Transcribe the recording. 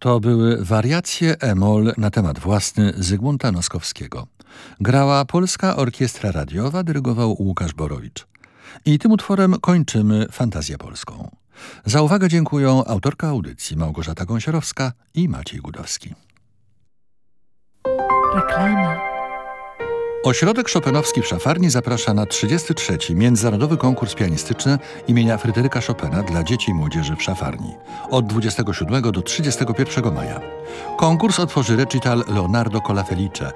To były wariacje e-moll na temat własny Zygmunta Noskowskiego. Grała Polska Orkiestra Radiowa, dyrygował Łukasz Borowicz. I tym utworem kończymy Fantazję Polską. Za uwagę dziękują autorka audycji Małgorzata Gąsiorowska i Maciej Gudowski. Reklama. Ośrodek Chopinowski w Szafarni zaprasza na 33. Międzynarodowy konkurs pianistyczny imienia Fryderyka Chopina dla dzieci i młodzieży w Szafarni od 27 do 31 maja. Konkurs otworzy recital Leonardo Colafelice,